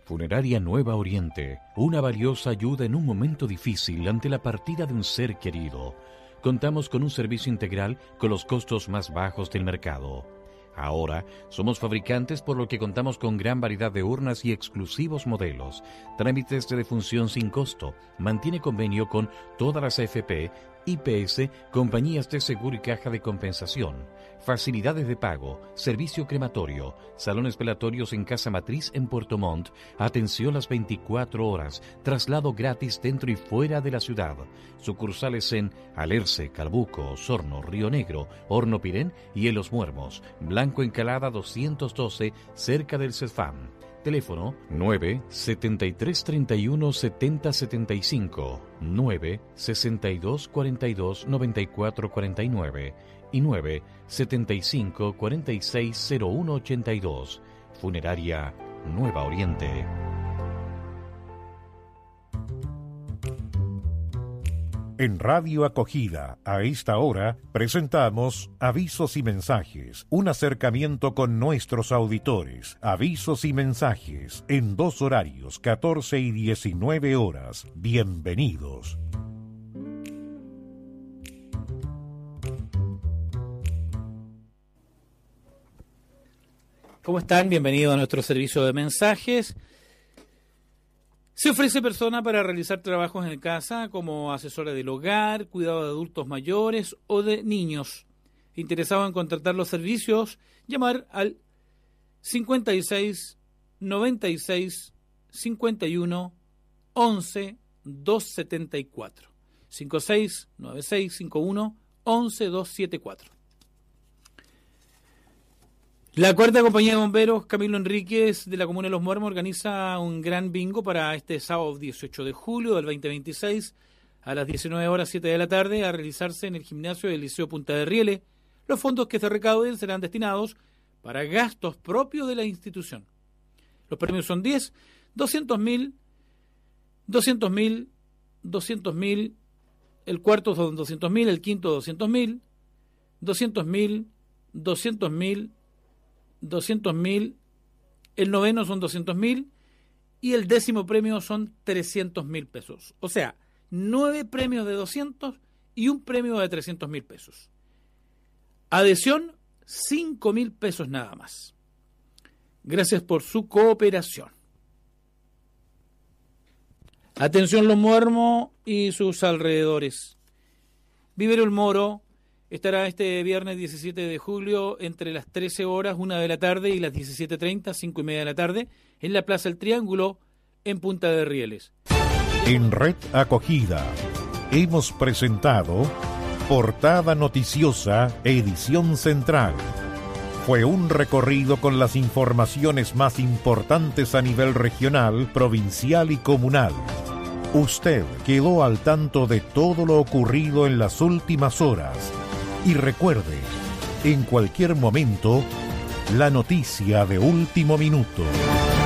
Funeraria Nueva Oriente, una valiosa ayuda en un momento difícil ante la partida de un ser querido. Contamos con un servicio integral con los costos más bajos del mercado. Ahora somos fabricantes, por lo que contamos con gran variedad de urnas y exclusivos modelos. Trámites de defunción sin costo. Mantiene convenio con todas las AFP, IPS, compañías de seguro y caja de compensación. Facilidades de pago, servicio crematorio, salones velatorios en Casa Matriz en Puerto Montt, atención las 24 horas, traslado gratis dentro y fuera de la ciudad. Sucursales en Alerce, Calbuco, Osorno, Río Negro, Horno Pirén y en Los Muermos. Blanco Encalada 212, cerca del CEFAM. Teléfono 9-7331-7075, 9-6242-9449 y 9-7546-0182. Funeraria Nueva Oriente. En Radio Acogida, a esta hora, presentamos Avisos y Mensajes, un acercamiento con nuestros auditores. Avisos y mensajes, en 2 horarios, 14 y 19 horas. Bienvenidos. ¿Cómo están? Bienvenidos a nuestro servicio de mensajes. Se ofrece persona para realizar trabajos en casa como asesora del hogar, cuidado de adultos mayores o de niños. Interesado en contratar los servicios, llamar al 56 96 51 11 274. 56 96 51 11 274. La cuarta compañía de bomberos Camilo Enríquez de la comuna de Los Muermos organiza un gran bingo para este sábado 18 de julio del 2026 a las 19 horas 7 de la tarde a realizarse en el gimnasio del Liceo Punta de Rieles. Los fondos que se recauden serán destinados para gastos propios de la institución. Los premios son 10, 200.000, 200.000, 200.000, el cuarto son 200.000, el quinto 200.000, 200.000, 200.000, 200.000, el noveno son 200.000 y el 10º premio son 300.000 pesos. O sea, 9 premios de 200 y un premio de 300.000 pesos. Adhesión, 5.000 pesos nada más. Gracias por su cooperación. Atención Los Muermos y sus alrededores. Vivero El Moro estará este viernes 17 de julio entre las 13 horas, 1 de la tarde y las 17:30, 5:30 de la tarde, en la Plaza El Triángulo, en Punta de Rieles. En Red Acogida hemos presentado Portada Noticiosa, edición central. Fue un recorrido con las informaciones más importantes a nivel regional, provincial y comunal. Usted quedó al tanto de todo lo ocurrido en las últimas horas. Y recuerde, en cualquier momento, la noticia de último minuto.